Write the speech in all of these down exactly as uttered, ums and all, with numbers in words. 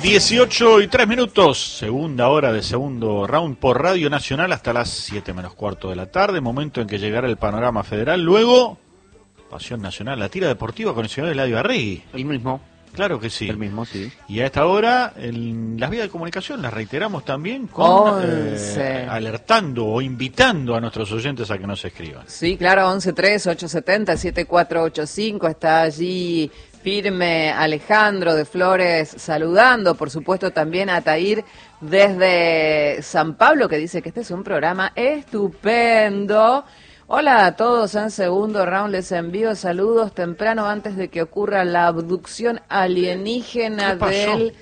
dieciocho y tres minutos, segunda hora de segundo round por Radio Nacional hasta las siete menos cuarto de la tarde, momento en que llegará el panorama federal. Luego, Pasión Nacional, la tira deportiva con el señor Eladio Arregui. El mismo. Claro que sí. El mismo, sí. Y a esta hora, en las vías de comunicación las reiteramos también con eh, alertando o invitando a nuestros oyentes a que nos escriban. Sí, claro, once tres ocho siete cero siete cuatro ocho cinco, está allí firme Alejandro de Flores saludando, por supuesto también a Tair desde San Pablo, que dice que este es un programa estupendo. Hola a todos, en segundo round les envío saludos temprano antes de que ocurra la abducción alienígena del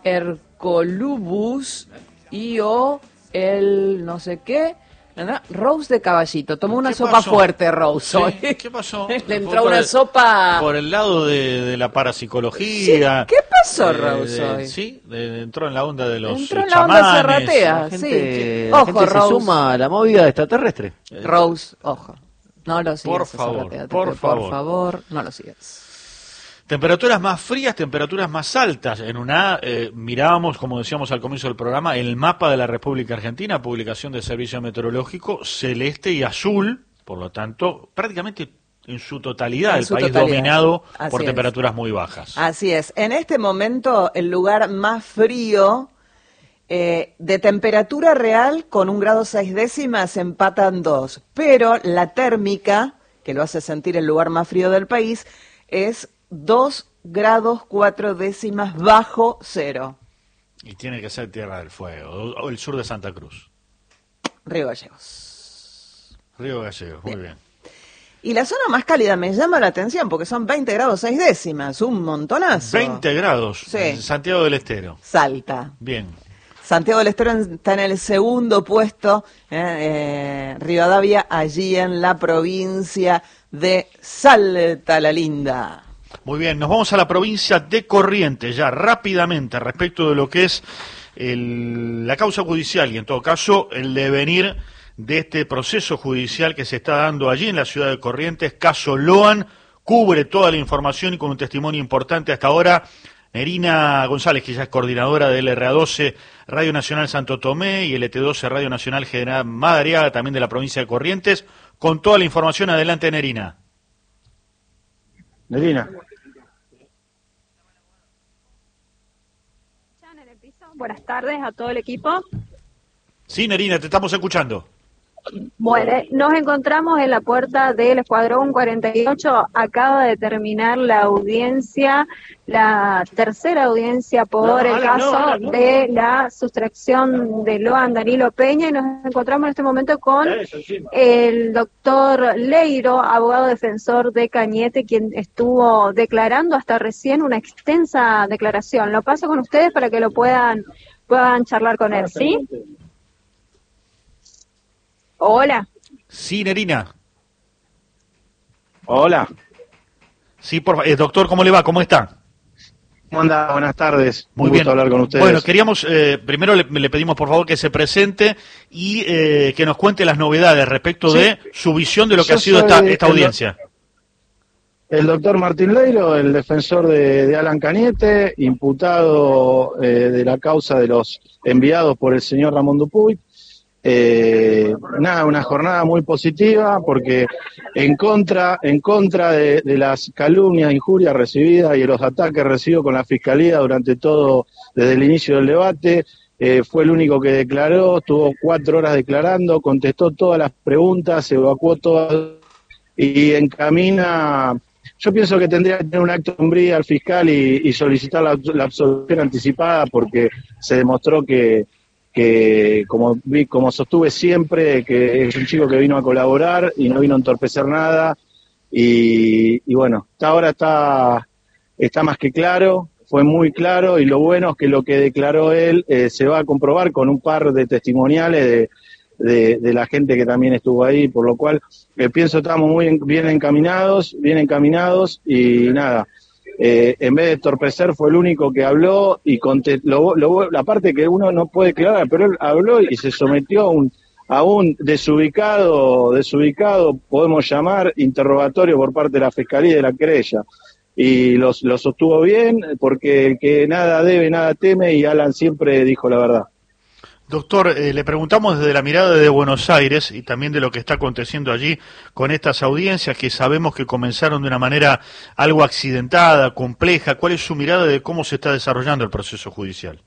Hercolubus y o el no sé qué. Rose de caballito, tomó una sopa pasó? fuerte Rose hoy. Sí, ¿qué pasó? Le entró una el, sopa... Por el lado de, de la parapsicología. Sí, ¿qué pasó, eh, Rose, de, hoy? Sí, de, entró en la onda de los entró en chamanes. la onda serratea, la gente, sí. la Ojo, gente Rose. se suma a la movida extraterrestre. Rose, ojo. No lo sigas. Por favor, serratea, por por favor. favor, no lo sigas. Temperaturas más frías, temperaturas más altas. En una, eh, mirábamos, como decíamos al comienzo del programa, el mapa de la República Argentina, publicación del Servicio Meteorológico, celeste y azul, por lo tanto, prácticamente en su totalidad, En el su país totalidad. dominado Así por es. temperaturas muy bajas. Así es. En este momento, el lugar más frío eh, de temperatura real, con un grado seis décimas, empatan dos. Pero la térmica, que lo hace sentir el lugar más frío del país, es dos grados cuatro décimas bajo cero. Y tiene que ser Tierra del Fuego, o, o el sur de Santa Cruz. Río Gallegos. Río Gallegos, muy bien. bien. Y la zona más cálida me llama la atención porque son veinte grados seis décimas, un montonazo. veinte grados, Sí. en Santiago del Estero. Salta. Bien. Santiago del Estero está en el segundo puesto, eh, eh, Rivadavia, allí en la provincia de Salta la Linda. Muy bien, nos vamos a la provincia de Corrientes ya rápidamente respecto de lo que es el, la causa judicial y en todo caso el devenir de este proceso judicial que se está dando allí en la ciudad de Corrientes. Caso Loan cubre toda la información y con un testimonio importante hasta ahora. Nerina González, que ya es coordinadora del R A doce Radio Nacional Santo Tomé y el E T doce Radio Nacional General Madariaga, también de la provincia de Corrientes, con toda la información. Adelante, Nerina. Nerina. Buenas tardes a todo el equipo. Sí, Nerina, te estamos escuchando. Bueno, nos encontramos en la puerta del Escuadrón cuarenta y ocho. Acaba de terminar la audiencia, la tercera audiencia por No, el Ale, caso no, Ale, no. de la sustracción de Loan Danilo Peña, y nos encontramos en este momento con Eso, sí. el doctor Leiro, abogado defensor de Cañete, quien estuvo declarando hasta recién una extensa declaración. Lo paso con ustedes para que lo puedan, puedan charlar con él, ¿sí? Hola. Sí, Nerina. Hola. Sí, por favor. Eh, doctor, ¿cómo le va? ¿Cómo está? ¿Cómo anda? Buenas tardes. Muy Un bien. gusto hablar con ustedes. Bueno, queríamos, eh, primero le, le pedimos por favor que se presente y eh, que nos cuente las novedades respecto Sí. de su visión de lo que Yo ha sido soy esta, esta el- audiencia. El doctor Martín Leiro, el defensor de, de Alan Cañete, imputado eh, de la causa de los enviados por el señor Ramón Dupuy. Eh, nada, una jornada muy positiva porque en contra, en contra de, de las calumnias, injurias recibidas y de los ataques recibidos con la Fiscalía durante todo, desde el inicio del debate, eh, fue el único que declaró, estuvo cuatro horas declarando, contestó todas las preguntas, evacuó todas y encamina. Yo pienso que tendría que tener un acto de hombría al fiscal y, y solicitar la, la absolución anticipada porque se demostró que que como vi, como sostuve siempre, que es un chico que vino a colaborar y no vino a entorpecer nada, y, y bueno, hasta ahora está, está más que claro, fue muy claro, y lo bueno es que lo que declaró él eh, se va a comprobar con un par de testimoniales de, de, de la gente que también estuvo ahí, por lo cual eh, pienso que estamos muy en, bien encaminados, bien encaminados, y nada. Eh, en vez de entorpecer fue el único que habló y conte- lo, lo, la parte que uno no puede declarar, pero él habló y se sometió a un, a un desubicado, desubicado, podemos llamar, interrogatorio por parte de la Fiscalía y de la querella. y los, los sostuvo bien, porque el que nada debe, nada teme, y Alan siempre dijo la verdad. Doctor, eh, le preguntamos desde la mirada de Buenos Aires y también de lo que está aconteciendo allí con estas audiencias que sabemos que comenzaron de una manera algo accidentada, compleja. ¿Cuál es su mirada de cómo se está desarrollando el proceso judicial?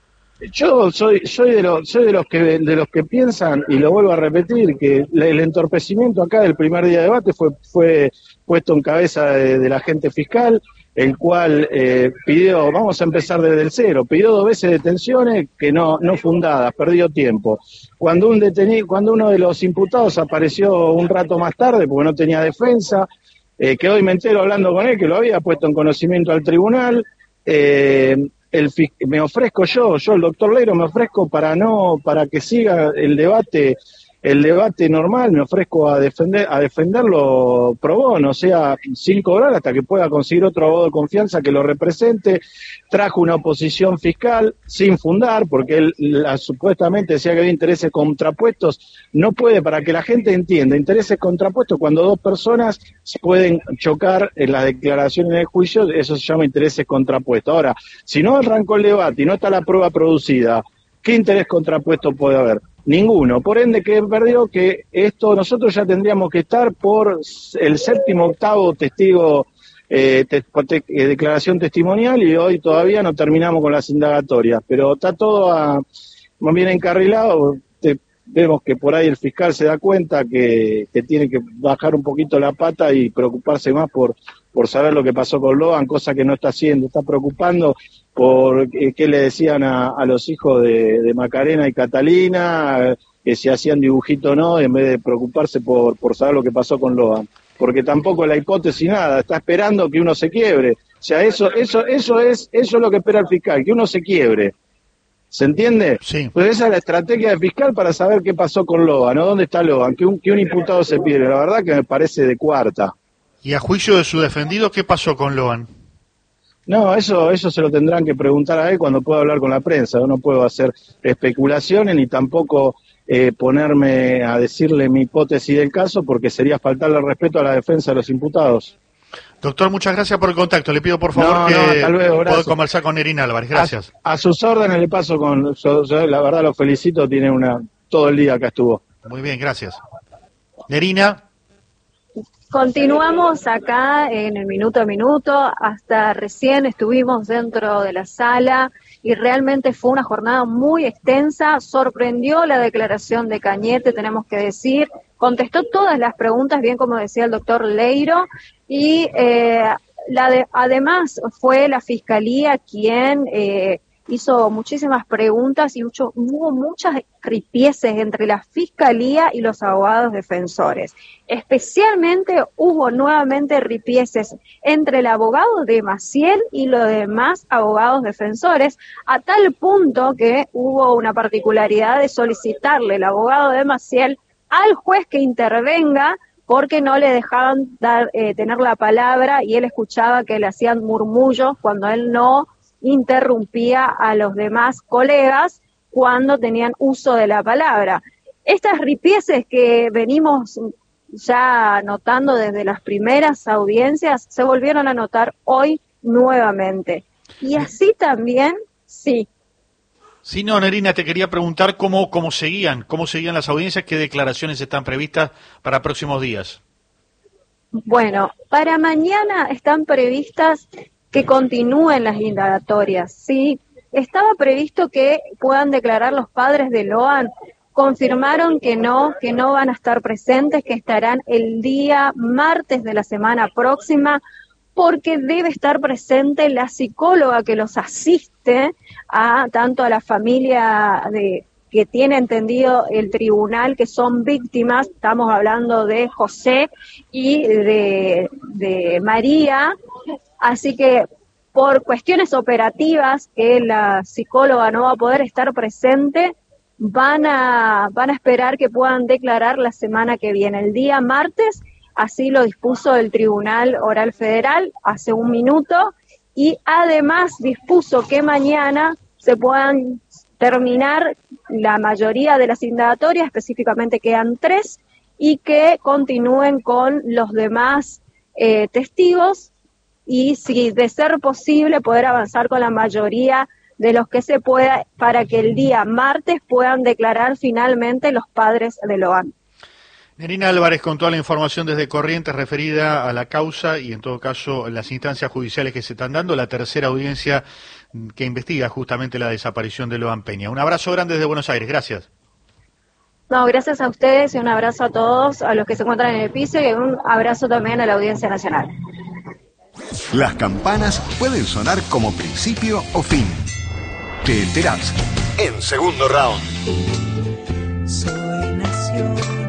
Yo soy soy de los soy de los que de los que piensan, y lo vuelvo a repetir, que el entorpecimiento acá del primer día de debate fue fue puesto en cabeza de, del agente fiscal, el cual eh, pidió, vamos a empezar desde el cero, pidió dos veces detenciones que no no fundadas, perdió tiempo. Cuando un detenido, cuando uno de los imputados apareció un rato más tarde porque no tenía defensa, eh, que hoy me entero hablando con él que lo había puesto en conocimiento al tribunal, eh, el me ofrezco yo, yo el doctor Leiro me ofrezco para no, para que siga el debate, el debate normal, me ofrezco a defender, a defenderlo pro bono, o sea, sin cobrar hasta que pueda conseguir otro abogado de confianza que lo represente. Trajo una oposición fiscal sin fundar, porque él la, supuestamente decía que había intereses contrapuestos. No puede, para que la gente entienda, intereses contrapuestos cuando dos personas pueden chocar en las declaraciones del juicio, eso se llama intereses contrapuestos. Ahora, si no arrancó el debate y no está la prueba producida, ¿qué interés contrapuesto puede haber? Ninguno. Por ende, que perdió que esto, nosotros ya tendríamos que estar por el séptimo, octavo testigo, eh, te, te, eh, declaración testimonial, y hoy todavía no terminamos con las indagatorias. Pero está todo a, más bien encarrilado. Te, vemos que por ahí el fiscal se da cuenta que, que tiene que bajar un poquito la pata y preocuparse más por, por saber lo que pasó con Logan, cosa que no está haciendo. Está preocupando por eh, qué le decían a, a los hijos de, de Macarena y Catalina, eh, que si hacían dibujito o no, en vez de preocuparse por, por saber lo que pasó con Logan. Porque tampoco la hipótesis nada, está esperando que uno se quiebre. O sea, eso, eso, eso es, eso es lo que espera el fiscal, que uno se quiebre. ¿Se entiende? Sí. Pues esa es la estrategia del fiscal para saber qué pasó con Logan, ¿no? ¿Dónde está Logan? Que un, que un imputado se pierde. La verdad que me parece de cuarta. Y a juicio de su defendido, ¿qué pasó con Logan? No, eso eso se lo tendrán que preguntar a él cuando pueda hablar con la prensa. Yo no puedo hacer especulaciones ni tampoco eh, ponerme a decirle mi hipótesis del caso, porque sería faltarle el respeto a la defensa de los imputados. Doctor, muchas gracias por el contacto. Le pido por favor no, que no, hasta luego, pueda conversar con Nerina Álvarez. Gracias. A, a sus órdenes le paso con... Yo, yo, la verdad lo felicito, tiene una... todo el día acá estuvo. Muy bien, gracias. Nerina. Continuamos acá en el minuto a minuto, hasta recién estuvimos dentro de la sala y realmente fue una jornada muy extensa, sorprendió la declaración de Cañete, tenemos que decir, contestó todas las preguntas, bien como decía el doctor Leiro, y eh, la de, además fue la Fiscalía quien eh, hizo muchísimas preguntas y mucho, hubo muchas ripieces entre la Fiscalía y los abogados defensores. Especialmente hubo nuevamente ripieces entre el abogado de Maciel y los demás abogados defensores, a tal punto que hubo una particularidad de solicitarle el abogado de Maciel al juez que intervenga porque no le dejaban dar, eh, tener la palabra y él escuchaba que le hacían murmullos cuando él no interrumpía a los demás colegas cuando tenían uso de la palabra. Estas ripieces que venimos ya notando desde las primeras audiencias se volvieron a notar hoy nuevamente. Y así también, sí. Sí, no, Nerina, te quería preguntar cómo, cómo seguían, cómo seguían las audiencias, qué declaraciones están previstas para próximos días. Bueno, para mañana están previstas que continúen las indagatorias, ¿sí? Estaba previsto que puedan declarar los padres de Logan, confirmaron que no, que no van a estar presentes, que estarán el día martes de la semana próxima, porque debe estar presente la psicóloga que los asiste a tanto a la familia de que tiene entendido el tribunal que son víctimas, estamos hablando de José y de, de María. Así que por cuestiones operativas que la psicóloga no va a poder estar presente, van a, van a esperar que puedan declarar la semana que viene, el día martes, así lo dispuso el Tribunal Oral Federal hace un minuto, y además dispuso que mañana se puedan terminar la mayoría de las indagatorias, específicamente quedan tres, y que continúen con los demás eh, testigos, y si de ser posible poder avanzar con la mayoría de los que se pueda para que el día martes puedan declarar finalmente los padres de Loan. Nerina Álvarez con toda la información desde Corrientes referida a la causa y en todo caso en las instancias judiciales que se están dando, la tercera audiencia que investiga justamente la desaparición de Loan Peña. Un abrazo grande desde Buenos Aires, gracias. No, gracias a ustedes y un abrazo a todos, a los que se encuentran en el piso y un abrazo también a la Audiencia Nacional. Las campanas pueden sonar como principio o fin. Te enterás en Segundo Round. Soy nacional.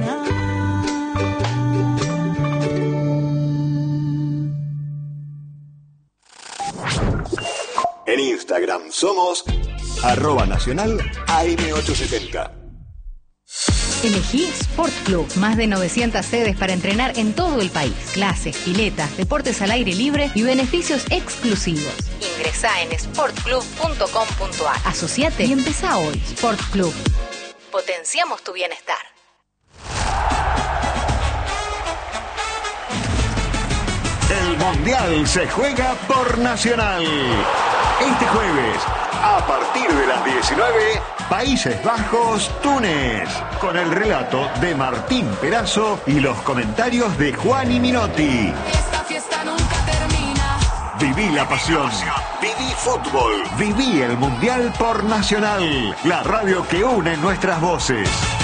En Instagram somos arroba nacional A M ochocientos setenta. Elegí Sport Club. Más de novecientas sedes para entrenar en todo el país. Clases, piletas, deportes al aire libre y beneficios exclusivos. Ingresá en sport club punto com punto a r. Asociate y empezá hoy. Sport Club. Potenciamos tu bienestar. El Mundial se juega por Nacional. Este jueves, a partir de las diecinueve, Países Bajos, Túnez, con el relato de Martín Perazo y los comentarios de Juan y Minotti. Esta fiesta nunca termina. Viví la pasión, viví fútbol, viví el Mundial por Nacional, la radio que une nuestras voces.